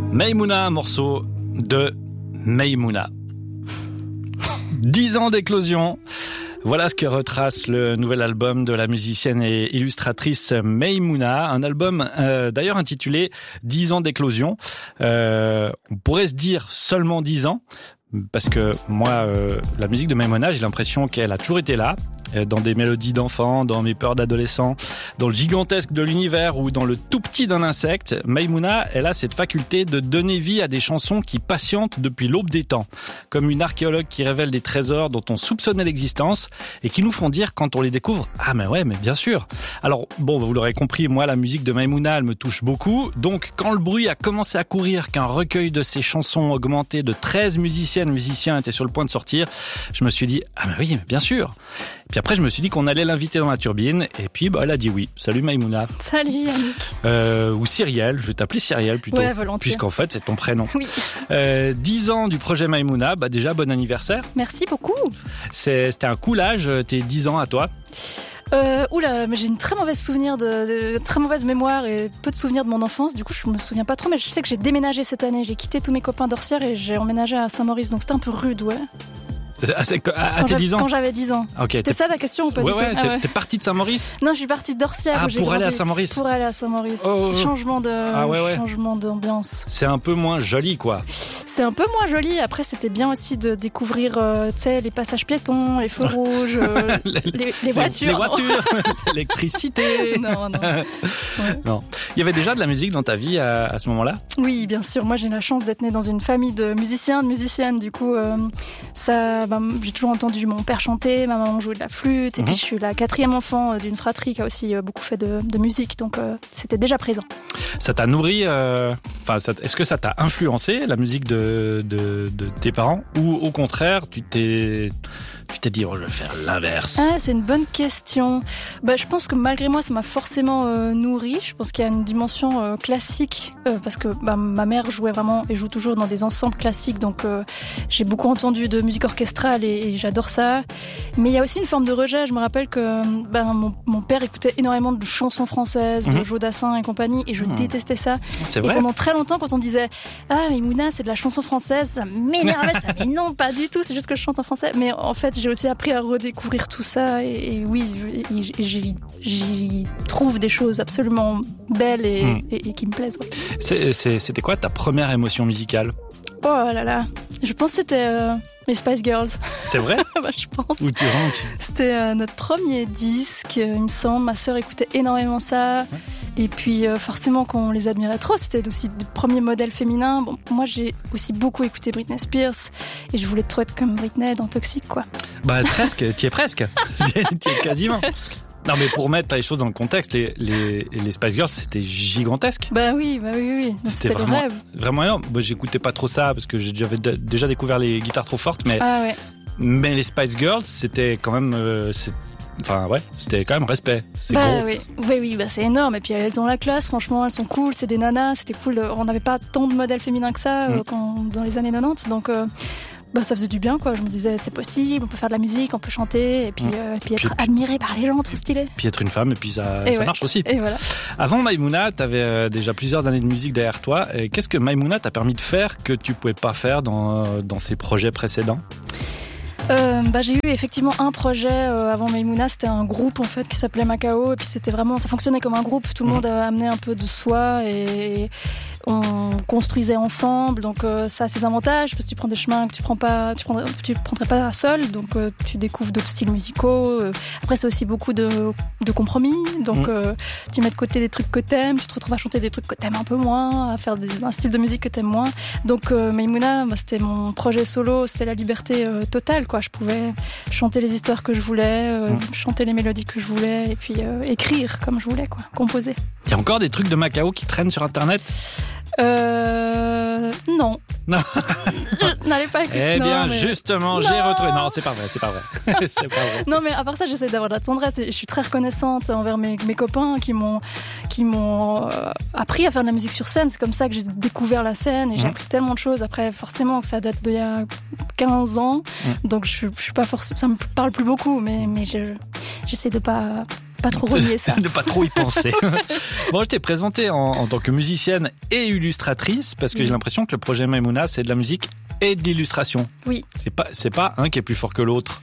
Maïmouna, un morceau de Maïmouna. 10 ans d'éclosion. Voilà ce que retrace le nouvel album de la musicienne et illustratrice Maïmouna. Un album d'ailleurs intitulé 10 ans d'éclosion. On pourrait se dire seulement 10 ans. Parce que moi, la musique de Maïmouna, j'ai l'impression qu'elle a toujours été là, dans des mélodies d'enfants, dans mes peurs d'adolescent, dans le gigantesque de l'univers ou dans le tout petit d'un insecte. Maïmouna, elle a cette faculté de donner vie à des chansons qui patientent depuis l'aube des temps, comme une archéologue qui révèle des trésors dont on soupçonnait l'existence et qui nous font dire quand on les découvre, ah mais ouais, mais bien sûr. Alors bon, vous l'aurez compris, moi la musique de Maïmouna, elle me touche beaucoup. Donc quand le bruit a commencé à courir qu'un recueil de ses chansons augmenté de 13 musiciens était sur le point de sortir, je me suis dit, ah mais oui, mais bien sûr. Puis après, je me suis dit qu'on allait l'inviter dans la turbine, et puis elle a dit oui. Salut Maïmouna. Salut Yannick. Ou Cyrielle, je vais t'appeler Cyrielle plutôt. Ouais, volontiers. Puisqu'en fait, c'est ton prénom. Oui. 10 ans du projet Maïmouna, déjà bon anniversaire. Merci beaucoup. C'était un cool âge, tes 10 ans à toi. Oula, mais j'ai une très mauvaise souvenir très mauvaise mémoire et peu de souvenirs de mon enfance. Du coup, je me souviens pas trop, mais je sais que j'ai déménagé cette année. J'ai quitté tous mes copains d'Orsières et j'ai emménagé à Saint-Maurice, donc c'était un peu rude, ouais. À tes 10 ans? Quand j'avais 10 ans. Okay, c'était ça ta question ou pas du tout? T'es parti de Saint-Maurice? Non, je suis partie d'Orsières. Pour aller à Saint-Maurice? Pour aller à Saint-Maurice. Changement d'ambiance. C'est un peu moins joli, quoi. C'est un peu moins joli. Après, c'était bien aussi de découvrir les passages piétons, les feux rouges, les voitures. Les voitures, l'électricité. Non. Ouais. Non. Il y avait déjà de la musique dans ta vie à ce moment-là? Oui, bien sûr. Moi, j'ai la chance d'être née dans une famille de musiciens, de musiciennes. Du coup, j'ai toujours entendu mon père chanter, ma maman jouer de la flûte. Et puis, je suis la 4e enfant d'une fratrie qui a aussi beaucoup fait de musique. Donc, c'était déjà présent. Ça t'a nourri est-ce que ça t'a influencé, la musique de tes parents? Ou au contraire, tu t'es dit, je vais faire l'inverse? C'est une bonne question. Je pense que malgré moi, ça m'a forcément nourri. Je pense qu'il y a une dimension classique, parce que ma mère jouait vraiment et joue toujours dans des ensembles classiques, donc j'ai beaucoup entendu de musique orchestrale et j'adore ça. Mais il y a aussi une forme de rejet. Je me rappelle que mon père écoutait énormément de chansons françaises, de Joe Dassin et compagnie, et je détestais ça. C'est et vrai. pendant très longtemps, quand on me disait mais Mouna, c'est de la chanson française, ça m'énervait. Mais non, pas du tout, c'est juste que je chante en français. Mais en fait, j'ai aussi appris à redécouvrir tout ça, et oui, j'y trouve des choses absolument belles et qui me plaisent. Ouais. C'était quoi ta première émotion musicale? Oh là là, je pense que c'était les Spice Girls. C'est vrai? Je pense. Où tu rentres? C'était notre premier disque, il me semble. Ma sœur écoutait énormément ça. Ouais. Et puis forcément qu'on les admirait trop, c'était aussi des premiers modèles féminins. Bon, moi j'ai aussi beaucoup écouté Britney Spears et je voulais trop être comme Britney dans Toxic, quoi. Presque, t'y es presque. T'y es quasiment. Presque. Non, mais pour mettre les choses dans le contexte, les Spice Girls, c'était gigantesque. Oui. C'était le rêve. Vraiment énorme. J'écoutais pas trop ça parce que j'avais déjà découvert les guitares trop fortes, mais mais les Spice Girls, c'était quand même c'était quand même respect. C'est gros. Oui, c'est énorme. Et puis elles ont la classe, franchement, elles sont cool, c'est des nanas, c'était cool. On n'avait pas tant de modèles féminins que ça dans les années 90, donc ça faisait du bien, quoi. Je me disais, c'est possible, on peut faire de la musique, on peut chanter, et puis être admiré par les gens, trop stylé. Puis être une femme, et puis ça marche aussi. Et voilà. Avant Maïmouna, t'avais déjà plusieurs années de musique derrière toi. Qu'est-ce que Maïmouna t'a permis de faire que tu pouvais pas faire dans ses projets précédents? J'ai eu effectivement un projet avant Maïmouna, c'était un groupe en fait qui s'appelait Macao, et puis c'était vraiment, ça fonctionnait comme un groupe, tout le monde a amené un peu de soi et on construisait ensemble, donc ça a ses avantages parce que tu prends des chemins que tu prendrais pas seul, donc tu découvres d'autres styles musicaux. Après c'est aussi beaucoup de compromis, donc tu mets de côté des trucs que t'aimes, tu te retrouves à chanter des trucs que t'aimes un peu moins, à faire un style de musique que t'aimes moins. Donc Maïmouna, c'était mon projet solo, c'était la liberté totale, quoi. Je pouvais chanter les histoires que je voulais, chanter les mélodies que je voulais, et puis écrire comme je voulais, quoi, composer. Il y a encore des trucs de Macao qui traînent sur Internet? Non. N'allez pas écouter. Justement, j'ai retrouvé. Non, c'est pas vrai. C'est pas vrai. Non, mais à part ça, j'essaie d'avoir de la tendresse. Je suis très reconnaissante envers mes copains qui m'ont appris à faire de la musique sur scène. C'est comme ça que j'ai découvert la scène et j'ai appris tellement de choses. Après, forcément, que ça date d'il y a 15 ans. Donc, je suis pas forcément, ça me parle plus beaucoup, mais j'essaie de pas pas trop renier ça. Ne pas trop y penser. Bon, je t'ai présentée en tant que musicienne et illustratrice, parce que j'ai l'impression que le projet Maimouna, c'est de la musique et de l'illustration. Oui. C'est pas un qui est plus fort que l'autre.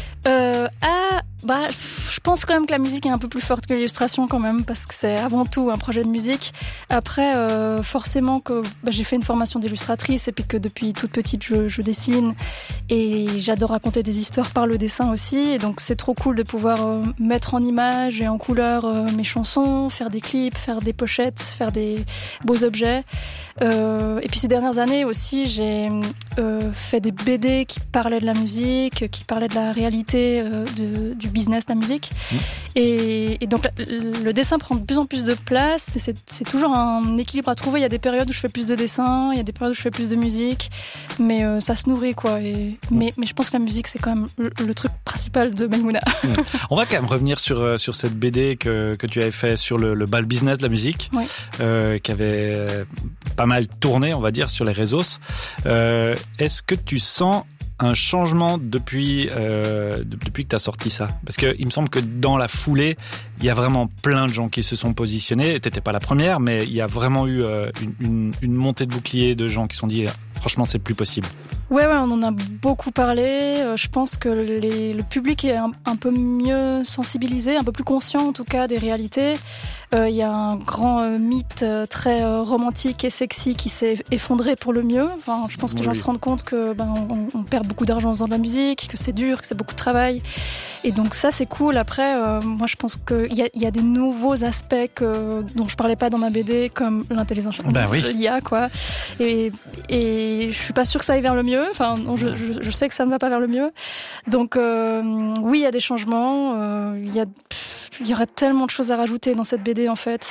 Je pense quand même que la musique est un peu plus forte que l'illustration quand même, parce que c'est avant tout un projet de musique. Après, forcément que j'ai fait une formation d'illustratrice et puis que depuis toute petite je dessine et j'adore raconter des histoires par le dessin aussi. Et donc c'est trop cool de pouvoir mettre en images et en couleurs mes chansons, faire des clips, faire des pochettes, faire des beaux objets. Et puis ces dernières années aussi, j'ai fait des BD qui parlaient de la musique, qui parlaient de la réalité du business de la musique. Et donc le dessin prend de plus en plus de place. C'est toujours un équilibre à trouver. Il y a des périodes où je fais plus de dessin, il y a des périodes où je fais plus de musique, mais ça se nourrit quoi. Mais je pense que la musique c'est quand même le truc principal de Maimouna. On va quand même revenir sur cette BD que tu avais fait sur le bal business de la musique, qui avait pas mal tourné, on va dire, sur les réseaux. Est-ce que tu sens un changement depuis que tu as sorti ça? Parce qu'il me semble que dans la foulée, il y a vraiment plein de gens qui se sont positionnés. T'étais pas la première, mais il y a vraiment eu une montée de boucliers de gens qui se sont dit franchement, c'est plus possible. Ouais, on en a beaucoup parlé. Je pense que le public est un peu mieux sensibilisé, un peu plus conscient en tout cas des réalités. Il y a un grand mythe très romantique et sexy qui s'est effondré pour le mieux. Enfin, je pense que les gens se rendent compte que on perd beaucoup d'argent en faisant de la musique, que c'est dur, que c'est beaucoup de travail. Et donc ça, c'est cool. Après, moi, je pense qu'il y a des nouveaux aspects dont je parlais pas dans ma BD, comme l'intelligence l'IA, quoi. Et je suis pas sûre que ça aille vers le mieux. Enfin, je sais que ça ne va pas vers le mieux. Donc, oui, il y a des changements. Il y aurait tellement de choses à rajouter dans cette BD, en fait.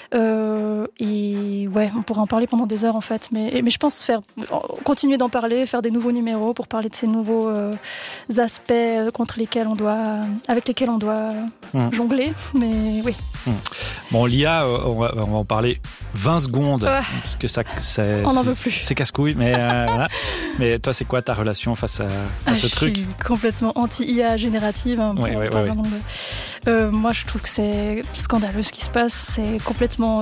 Et ouais, on pourrait en parler pendant des heures, en fait. Mais je pense continuer d'en parler, faire des nouveaux numéros pour parler de ces nouveaux aspects avec lesquels on doit jongler. Mais oui. Bon, l'IA, on va en parler 20 secondes. Parce que on n'en veut plus. C'est casse-couille, mais voilà. Mais toi, c'est quoi ta relation face à ce truc? Je suis complètement anti-IA générative. Moi, je trouve que c'est scandaleux ce qui se passe. C'est complètement...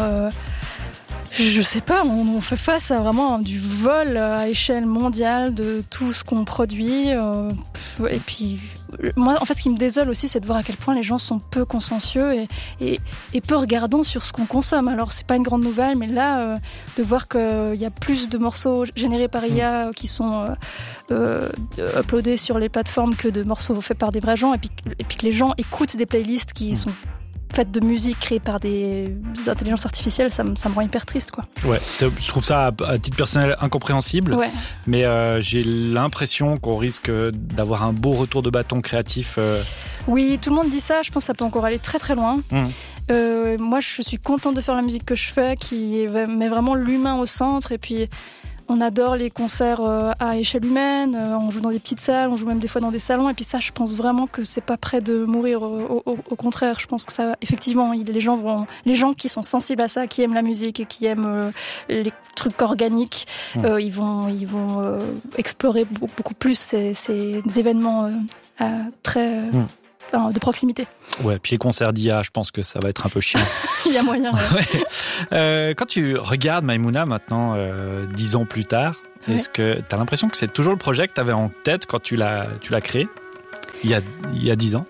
je sais pas, on fait face à vraiment du vol à échelle mondiale de tout ce qu'on produit. Et puis, moi, en fait, ce qui me désole aussi, c'est de voir à quel point les gens sont peu consciencieux et peu regardants sur ce qu'on consomme. Alors, c'est pas une grande nouvelle, mais là, de voir qu'il y a plus de morceaux générés par IA qui sont uploadés sur les plateformes que de morceaux faits par des vrais gens, et puis que les gens écoutent des playlists qui sont faites de musique créée par des intelligences artificielles, ça me rend hyper triste, quoi. Ouais, je trouve ça à titre personnel incompréhensible. Ouais. Mais j'ai l'impression qu'on risque d'avoir un beau retour de bâton créatif. Oui, tout le monde dit ça. Je pense que ça peut encore aller très très loin. Moi, je suis contente de faire la musique que je fais, qui met vraiment l'humain au centre. Et puis, on adore les concerts à échelle humaine, on joue dans des petites salles, on joue même des fois dans des salons, et puis ça, je pense vraiment que c'est pas près de mourir. Au contraire, je pense que ça, effectivement, les gens qui sont sensibles à ça, qui aiment la musique et qui aiment les trucs organiques, ils vont explorer beaucoup plus ces événements très de proximité. Ouais, puis les concerts d'IA, je pense que ça va être un peu chiant. Il y a moyen. Ouais. Quand tu regardes Maimouna maintenant, 10 ans plus tard, est-ce que tu as l'impression que c'est toujours le projet que tu avais en tête quand tu l'as créé il y a 10 ans?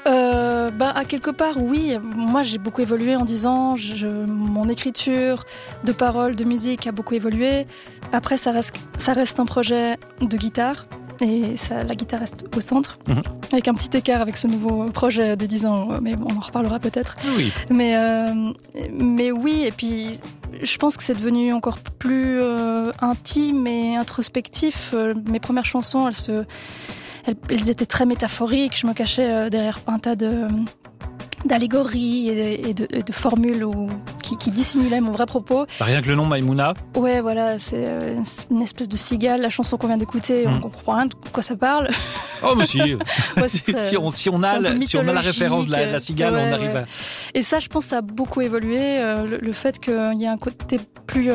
À quelque part, oui. Moi, j'ai beaucoup évolué en 10 ans. Mon écriture de paroles, de musique a beaucoup évolué. Après, ça reste un projet de guitare. Et la guitare reste au centre, avec un petit écart avec ce nouveau projet des 10 ans, mais bon, on en reparlera peut-être. Oui. Mais oui, et puis je pense que c'est devenu encore plus intime et introspectif. Mes premières chansons, elles étaient très métaphoriques. Je me cachais derrière un tas d'allégories et de formules qui dissimulaient mon vrai propos. Rien que le nom Maimouna. Ouais, voilà, c'est une espèce de cigale. La chanson qu'on vient d'écouter, on comprend rien de quoi ça parle. Oh, mais si. Si on a la référence de la cigale, on arrive à... Et ça, je pense, ça a beaucoup évolué. Le fait qu'il y ait un côté plus...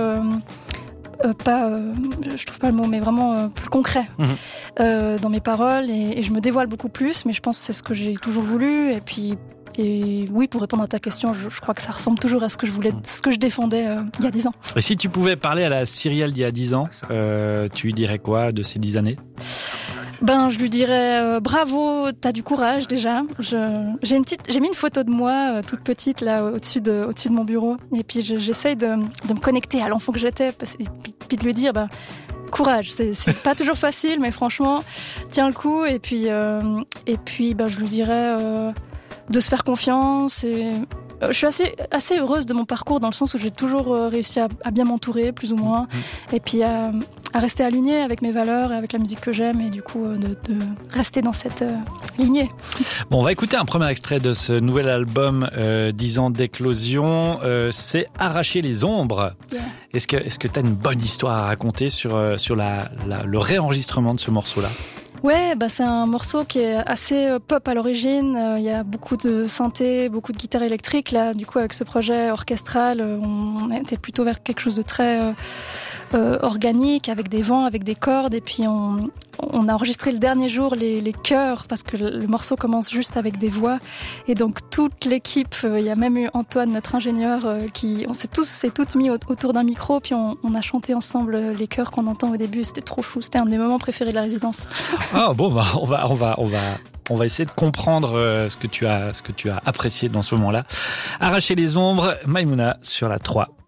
je trouve pas le mot, mais vraiment plus concret dans mes paroles, et je me dévoile beaucoup plus, mais je pense que c'est ce que j'ai toujours voulu. Et puis et oui, pour répondre à ta question, je crois que ça ressemble toujours à ce que je défendais il y a 10 ans. Et si tu pouvais parler à la Cyrielle d'il y a 10 ans, tu lui dirais quoi de ces 10 années ? Je lui dirais bravo, t'as du courage déjà. J'ai mis une photo de moi toute petite là au-dessus de mon bureau, et puis j'essaye de me connecter à l'enfant que j'étais, et puis de lui dire courage. C'est pas toujours facile, mais franchement, tiens le coup. Et puis je lui dirais de se faire confiance. Et je suis assez heureuse de mon parcours, dans le sens où j'ai toujours réussi à bien m'entourer, plus ou moins, et puis à rester alignée avec mes valeurs et avec la musique que j'aime, et du coup de rester dans cette lignée. Bon, on va écouter un premier extrait de ce nouvel album 10 ans d'éclosion. C'est Arracher les ombres. Yeah. Est-ce que tu as une bonne histoire à raconter sur le réenregistrement de ce morceau-là ? Ouais, c'est un morceau qui est assez pop à l'origine. Il y a beaucoup de synthé, beaucoup de guitare électrique. Là, du coup, avec ce projet orchestral, on était plutôt vers quelque chose de très organique, avec des vents, avec des cordes. Et puis, on a enregistré le dernier jour les chœurs, parce que le morceau commence juste avec des voix. Et donc, toute l'équipe, il y a même eu Antoine, notre ingénieur, on s'est tous mis autour d'un micro, puis on a chanté ensemble les chœurs qu'on entend au début. C'était trop chou. C'était un de mes moments préférés de la résidence. Ah bon, on va essayer de comprendre ce que tu as apprécié dans ce moment-là. Arracher les ombres, Maïmouna sur la 3.